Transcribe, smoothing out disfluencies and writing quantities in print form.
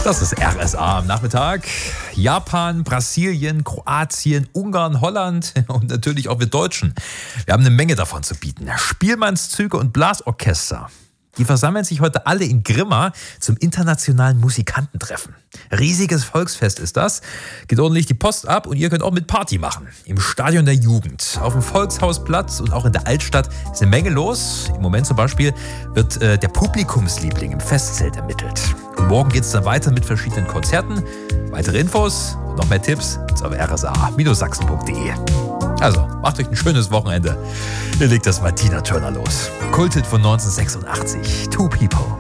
Das ist RSA am Nachmittag. Japan, Brasilien, Kroatien, Ungarn, Holland und natürlich auch wir Deutschen. Wir haben eine Menge davon zu bieten. Spielmannszüge und Blasorchester. Die versammeln sich heute alle in Grimma zum internationalen Musikantentreffen. Riesiges Volksfest ist das. Geht ordentlich die Post ab und ihr könnt auch mit Party machen. Im Stadion der Jugend, auf dem Volkshausplatz und auch in der Altstadt ist eine Menge los. Im Moment zum Beispiel wird der Publikumsliebling im Festzelt ermittelt. Und morgen geht es dann weiter mit verschiedenen Konzerten. Weitere Infos und noch mehr Tipps gibt's auf rsa-sachsen.de. Also, macht euch ein schönes Wochenende. Hier legt das Martina Turner los. Kulthit von 1986. Two People.